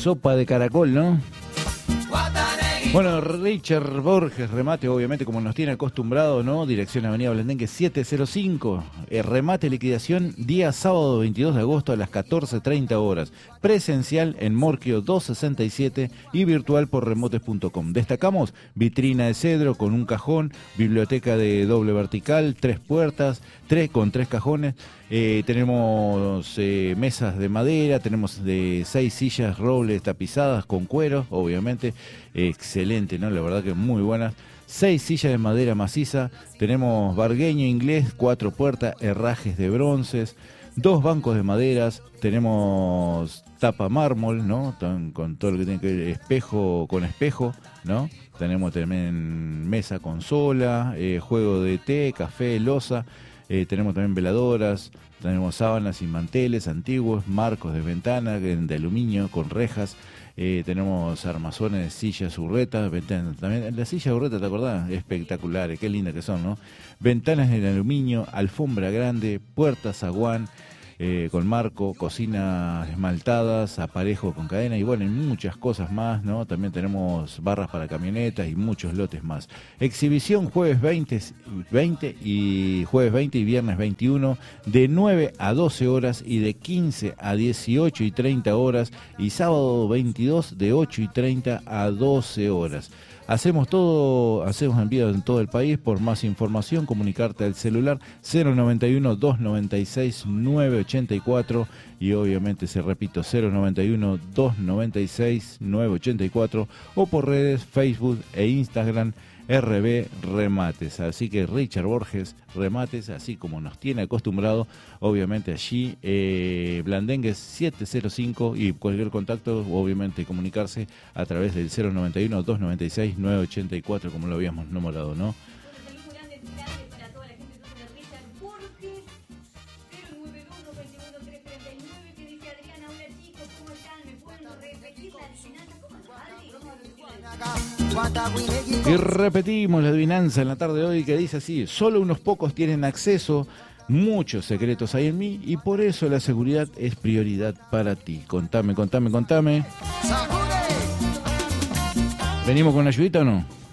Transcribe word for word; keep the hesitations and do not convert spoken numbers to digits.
sopa de caracol, ¿no? Bueno, Richard Borges, remate, obviamente, como nos tiene acostumbrado, ¿no? Dirección Avenida Blandengue siete cero cinco. Eh, remate liquidación día sábado veintidós de agosto a las catorce treinta horas. Presencial en Morquio doscientos sesenta y siete y virtual por remotes punto com. Destacamos vitrina de cedro con un cajón, biblioteca de doble vertical, tres puertas, tres con tres cajones. Eh, tenemos eh, mesas de madera, tenemos de seis sillas robles tapizadas con cuero, obviamente, eh, excelente, ¿no? La verdad que muy buenas. Seis sillas de madera maciza, tenemos bargueño inglés, cuatro puertas, herrajes de bronces, dos bancos de maderas, tenemos tapa mármol, ¿no? Con todo lo que tiene que ver espejo con espejo, ¿no? Tenemos también mesa consola, eh, juego de té, café, loza. Eh, tenemos también veladoras, tenemos sábanas y manteles antiguos, marcos de ventana de aluminio con rejas, eh, tenemos armazones de sillas urretas, ventanas también. La silla urreta, ¿te acordás? Espectaculares, qué lindas que son, ¿no? Ventanas de aluminio, alfombra grande, puertas zaguán, eh, con marco, cocinas esmaltadas, aparejo con cadena y bueno, y muchas cosas más, ¿no? También tenemos barras para camionetas y muchos lotes más. Exhibición jueves veinte, veinte y jueves veinte y viernes veintiuno de nueve a doce horas y de quince a dieciocho y treinta horas y sábado veintidós de ocho y treinta a doce horas. Hacemos todo, hacemos envíos en todo el país. Por más información, comunicarte al celular cero noventa y uno, doscientos noventa y seis, novecientos ochenta y cuatro y obviamente, se repito, cero noventa y uno, doscientos noventa y seis, novecientos ochenta y cuatro o por redes Facebook e Instagram R B Remates. Así que Richard Borges Remates, así como nos tiene acostumbrado, obviamente allí, eh, Blandengue siete cero cinco y cualquier contacto, obviamente comunicarse a través del cero noventa y uno, doscientos noventa y seis, novecientos ochenta y cuatro, como lo habíamos nombrado, ¿no? Y repetimos la adivinanza en la tarde de hoy que dice así: solo unos pocos tienen acceso, muchos secretos hay en mí y por eso la seguridad es prioridad para ti. Contame, contame, contame. ¿Venimos con la ayudita o no?